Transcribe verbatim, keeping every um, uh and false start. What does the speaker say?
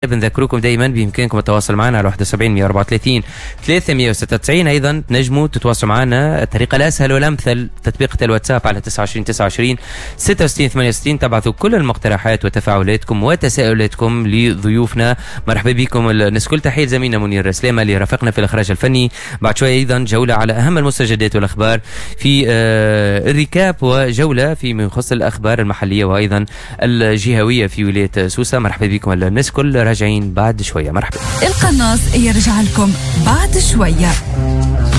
بنذكركم دائما بإمكانكم التواصل معنا على واحد وسبعين مية وأربعة وثلاثين ثلاثمية وستة وتسعين. أيضا تنجموا تتواصلوا معنا الطريقة الأسهل والأمثل تطبيق الواتساب على تسعة وعشرين تسعة وعشرين ستة وستين ثمانية وستين. تبعثوا كل المقترحات وتفاعلاتكم وتساؤلاتكم لضيوفنا. مرحبا بكم. نسكل تحية زميلنا منير سلامة اللي رافقنا في الإخراج الفني. بعد شوية أيضا جولة على أهم المستجدات والأخبار في آه الركاب، وجولة فيما يخص الأخبار المحلية وأيضا الجهوية في ولاية سوسة. مرحبا بكم النسكل، راجعين بعد شوية. مرحبا. القناص يرجع لكم بعد شوية.